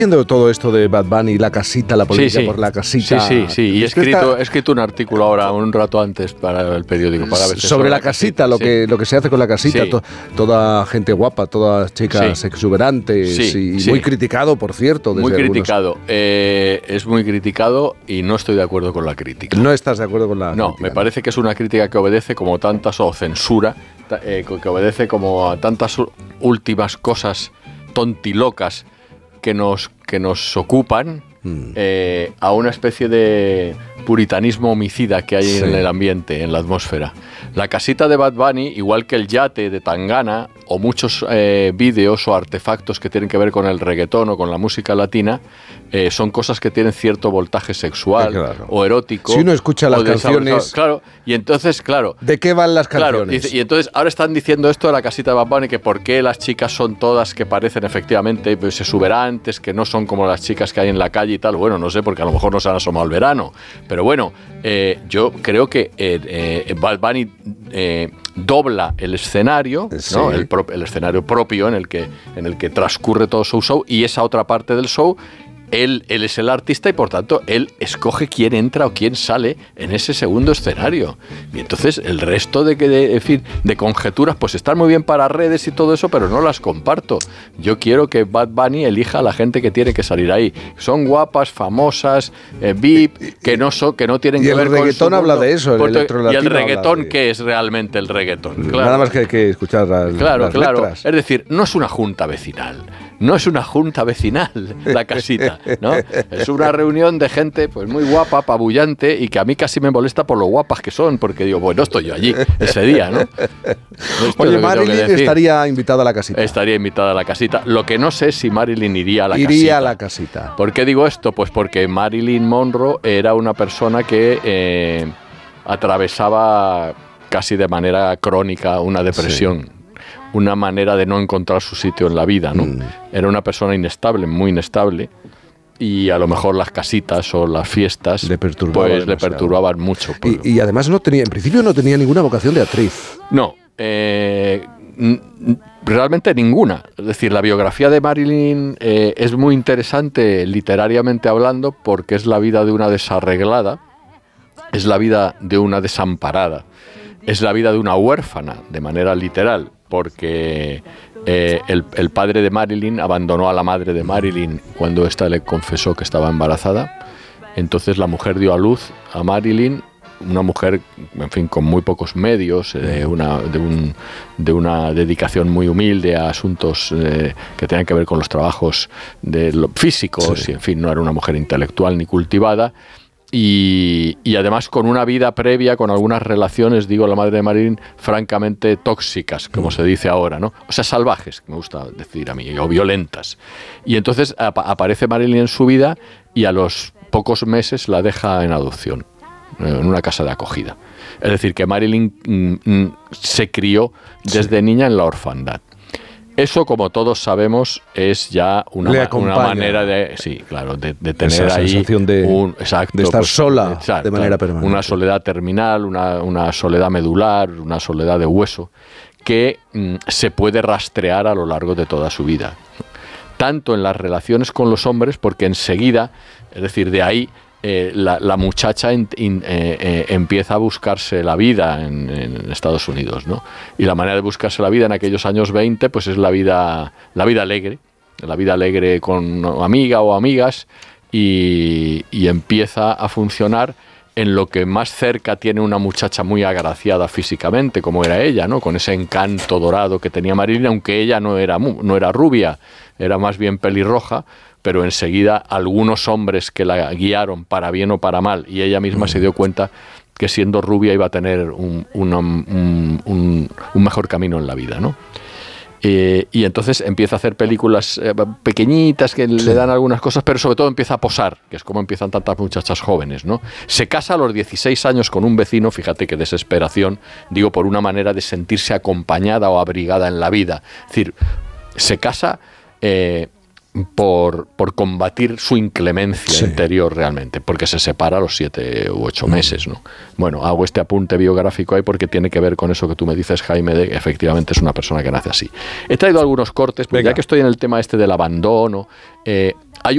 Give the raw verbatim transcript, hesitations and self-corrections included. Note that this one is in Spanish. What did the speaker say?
Viendo todo esto de Bad Bunny, la casita, la polémica sí, sí. por la casita. Sí, sí, sí. Y he escrito, he escrito un artículo ahora, un rato antes, para el periódico. Para ver sobre, sobre la casita, casita lo, sí. que, lo que se hace con la casita. Sí. To, toda gente guapa, todas chicas sí. exuberantes sí, y sí. muy criticado, por cierto. Desde muy algunos. criticado. Eh, es muy criticado y no estoy de acuerdo con la crítica. ¿No estás de acuerdo con la no, crítica? Me parece que es una crítica que obedece como tantas, o censura, eh, que obedece como a tantas últimas cosas tontilocas que nos, que nos ocupan, mm. eh, a una especie de puritanismo homicida que hay sí. en el ambiente, en la atmósfera. La casita de Bad Bunny, igual que el yate de Tangana, o muchos eh, vídeos o artefactos que tienen que ver con el reggaetón o con la música latina, eh, son cosas que tienen cierto voltaje sexual, claro. o erótico. Si uno escucha las canciones... Claro, y entonces, claro... ¿De qué van las canciones? Claro, y, y entonces ahora están diciendo esto de la casita de Bad Bunny, que por qué las chicas son todas que parecen efectivamente pues, exuberantes, que no son como las chicas que hay en la calle y tal. Bueno, no sé, porque a lo mejor no se han asomado el verano. Pero bueno, eh, yo creo que eh, eh, Bad Bunny eh, dobla el escenario, sí. ¿no? el, pro, el escenario propio en el, que, en el que transcurre todo su show, y esa otra parte del show, él, él es el artista y por tanto él escoge quién entra o quién sale en ese segundo escenario. Y entonces el resto de, de, en fin, de conjeturas pues están muy bien para redes y todo eso, pero no las comparto. Yo quiero que Bad Bunny elija a la gente que tiene que salir ahí. Son guapas, famosas, eh, V I P, que no, so, que no tienen y que ver con... Y el reggaetón habla de eso, el electrolatino. ¿Y el reggaetón de... qué es realmente el reggaetón? Claro. Nada más que hay que escuchar las, claro, las claro. letras. Es decir, no es una junta vecinal. No es una junta vecinal la casita, ¿no? Es una reunión de gente pues muy guapa, apabullante, y que a mí casi me molesta por lo guapas que son, porque digo, bueno, estoy yo allí ese día, ¿no? Oye, Marilyn estaría invitada a la casita. Estaría invitada a la casita. Lo que no sé es si Marilyn iría a la iría casita. Iría a la casita. ¿Por qué digo esto? Pues porque Marilyn Monroe era una persona que eh, atravesaba casi de manera crónica una depresión. Sí. Una manera de no encontrar su sitio en la vida, ¿no? Mm. Era una persona inestable, muy inestable, y a lo mejor las casitas o las fiestas le perturbaba pues le perturbaban mucho. Pues. Y, y además no tenía, en principio no tenía ninguna vocación de actriz. No, eh, realmente ninguna. Es decir, la biografía de Marilyn eh, es muy interesante literariamente hablando, porque es la vida de una desarreglada, es la vida de una desamparada, es la vida de una huérfana, de manera literal, porque eh, el, el padre de Marilyn abandonó a la madre de Marilyn cuando ésta le confesó que estaba embarazada. Entonces la mujer dio a luz a Marilyn, una mujer, en fin, con muy pocos medios, eh, una, de, un, de una dedicación muy humilde a asuntos eh, que tenían que ver con los trabajos de lo, físicos, sí. y en fin, no era una mujer intelectual ni cultivada. Y, y además con una vida previa, con algunas relaciones, digo, la madre de Marilyn, francamente tóxicas, como mm. se dice ahora, ¿no? O sea, salvajes, me gusta decir a mí, o violentas. Y entonces ap aparece Marilyn en su vida y a los pocos meses la deja en adopción, en una casa de acogida. Es decir, que Marilyn mm, mm, se crió desde sí. niña en la orfandad. Eso, como todos sabemos, es ya una, una manera de, sí, claro, de, de tener esa ahí sensación de, un, exacto, de estar pues, sola exacto, de manera permanente. Una soledad terminal, una, una soledad medular, una soledad de hueso, que mm, se puede rastrear a lo largo de toda su vida. Tanto en las relaciones con los hombres, porque enseguida, es decir, de ahí, Eh, la, la muchacha in, in, eh, eh, empieza a buscarse la vida en, en Estados Unidos, ¿no? Y la manera de buscarse la vida en aquellos años veinte, pues es la vida, la vida alegre, la vida alegre con amiga o amigas, y, y empieza a funcionar en lo que más cerca tiene una muchacha muy agraciada físicamente, como era ella, ¿no? Con ese encanto dorado que tenía Marilyn, aunque ella no era, no era rubia, era más bien pelirroja, pero enseguida algunos hombres que la guiaron para bien o para mal, y ella misma mm. se dio cuenta que siendo rubia iba a tener un, un, un, un, un mejor camino en la vida, ¿no? Eh, y entonces empieza a hacer películas eh, pequeñitas que sí. le dan algunas cosas, pero sobre todo empieza a posar, que es como empiezan tantas muchachas jóvenes, ¿no? Se casa a los dieciséis años con un vecino, fíjate qué desesperación, digo, por una manera de sentirse acompañada o abrigada en la vida. Es decir, se casa... Eh, Por, por combatir su inclemencia sí. interior realmente, porque se separa a los siete u ocho meses, ¿no? Bueno, hago este apunte biográfico ahí porque tiene que ver con eso que tú me dices, Jaime, de que efectivamente es una persona que nace así. He traído algunos cortes, porque ya que estoy en el tema este del abandono, eh, hay